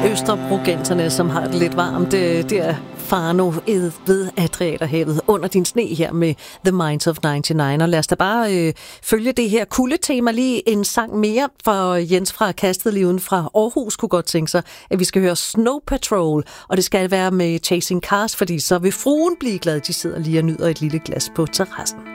Østerbrogenserne, som har det lidt varmt. Det er Farno ved Adriaterhavet under din sne her med The Minds of 99. Og lad os da bare følge det her kuldetema lige en sang mere, for Jens fra Kastedliven fra Aarhus kunne godt tænke sig, at vi skal høre Snow Patrol, og det skal være med Chasing Cars, fordi så vil fruen blive glad. De sidder lige og nyder et lille glas på terrassen.